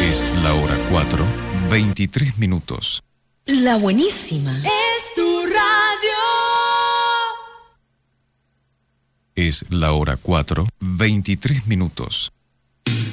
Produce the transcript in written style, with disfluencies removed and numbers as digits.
Es la hora 4, 23 minutos. La buenísima. Es tu radio. Es la hora 4, 23 minutos.